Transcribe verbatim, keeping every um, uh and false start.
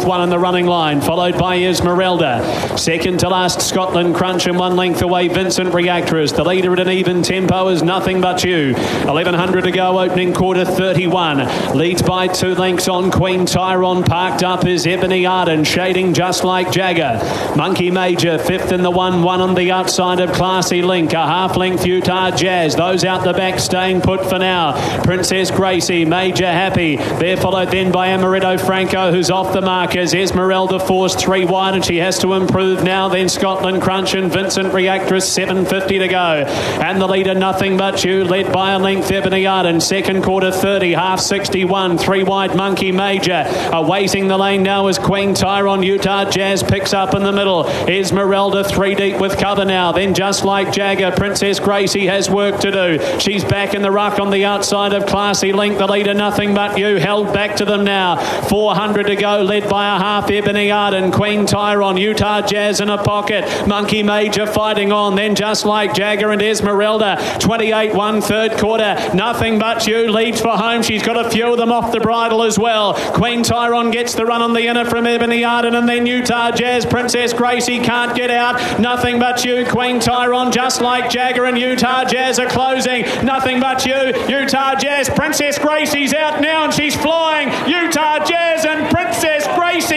one in the running line, followed by Esmeralda. Second to last, Scotland Crunch, and one length away, Vincent Reactress. The leader at an even tempo is Nothing But You. eleven hundred to go, opening quarter thirty-one. Leads by two lengths on Queen Tyron. Parked up is Ebony Arden, shading Just Like Jagger. Monkey Major, fifth in the one, one on the outside of Classy Link. A half length Utah Jazz. Those out the back staying put for now. Princess Gracie, Major Happy. They're followed then by Amaretto Franco, who's off the markers. Esmeralda Force three wide, and she has to improve now. Then Scotland Crunch and Vincent Reactress, seven fifty to go. And the leader, Nothing But You, led by a length, Ebony Arden. Second quarter thirty, half sixty-one. Three wide, Monkey Major. Awaiting the lane now is Queen Tyron. Utah Jazz picks up in the middle. Esmeralda three deep with cover now. Then Just Like Jagger. Princess Gracie has work to do. She's back in the ruck on the outside of Classy Link. The leader, Nothing But You, held back to them now. four hundred to go, led by a half, Ebony Arden. Queen Tyron, Utah Jazz in a pocket. Monkey Major fighting on. Then Just Like Jagger and Esmeralda. twenty-eight one, third quarter. Nothing But You leads for home. She's got a few of them off the bridle as well. Queen Tyron gets the run on the inner from Ebony Arden, and then Utah Jazz. Princess Gracie can't get out. Nothing But You, Queen Tyron, Just Like Jagger, and Utah Jazz are closing. Nothing But You, Utah Jazz. Princess Gracie's out now, and she's flying.